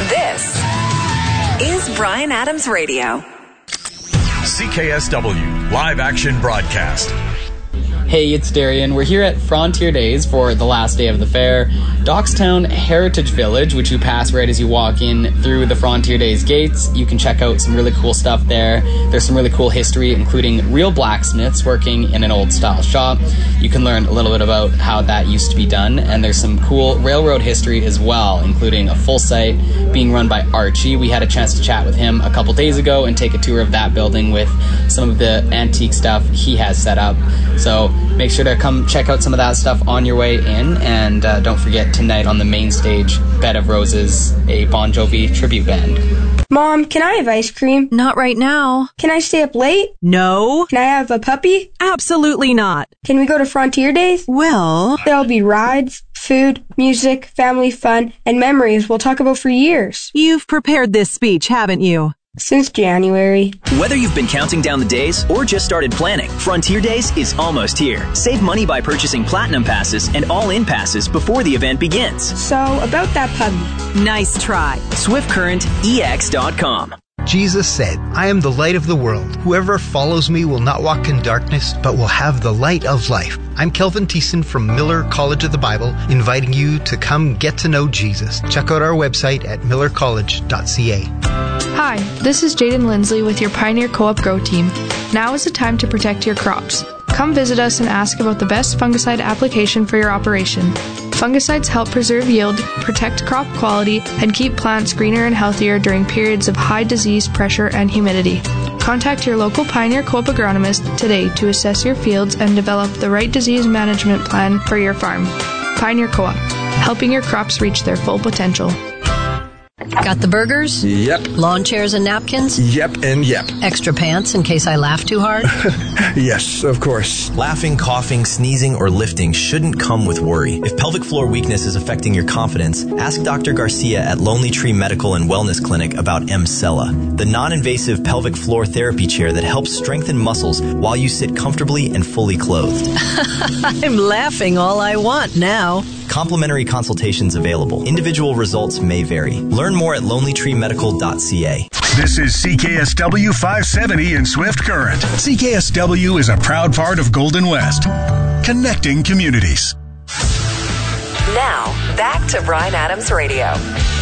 This is Bryan Adams Radio. CKSW Live Action Broadcast. Hey, it's Darian. We're here at Frontier Days for the last day of the fair. Dockstown Heritage Village, which you pass right as you walk in through the Frontier Days gates. You can check out some really cool stuff there. There's some really cool history, including real blacksmiths working in an old-style shop. You can learn a little bit about how that used to be done, and there's some cool railroad history as well, including a full site being run by Archie. We had a chance to chat with him a couple days ago and take a tour of that building with some of the antique stuff he has set up. So make sure to come check out some of that stuff on your way in, and don't forget tonight on the main stage, Bed of Roses, a Bon Jovi tribute band. Mom, can I have ice cream? Not right now. Can I stay up late? No. Can I have a puppy? Absolutely not. Can we go to Frontier Days? Well, There'll be rides, food, music, family fun, and memories we'll talk about for years. you've prepared this speech, haven't you? Since January. Whether you've been counting down the days or just started planning, Frontier Days is almost here. Save money by purchasing Platinum Passes and All-In Passes before the event begins. So, about that puppy. Nice try. SwiftCurrentEX.com. Jesus said, I am the light of the world. Whoever follows me will not walk in darkness, but will have the light of life. I'm Kelvin Thiessen from Miller College of the Bible, inviting you to come get to know Jesus. Check out our website at millercollege.ca. Hi, this is Jaden Lindsley with your Pioneer Co-op Grow Team. Now is the time to protect your crops. Come visit us and ask about the best fungicide application for your operation. Fungicides help preserve yield, protect crop quality, and keep plants greener and healthier during periods of high disease pressure and humidity. Contact your local Pioneer Co-op agronomist today to assess your fields and develop the right disease management plan for your farm. Pioneer Co-op, helping your crops reach their full potential. Got the burgers? Yep. Lawn chairs and napkins? Yep and yep. Extra pants in case I laugh too hard? Yes, of course. Laughing, coughing, sneezing, or lifting shouldn't come with worry. If pelvic floor weakness is affecting your confidence, ask Dr. Garcia at Lonely Tree Medical and Wellness Clinic about Emcella, the non-invasive pelvic floor therapy chair that helps strengthen muscles while you sit comfortably and fully clothed. I'm laughing all I want now. Complimentary consultations available. Individual results may vary. Learn more at lonelytreemedical.ca. This is CKSW 570 in Swift Current. CKSW is a proud part of Golden West, connecting communities. Now, back to Bryan Adams Radio.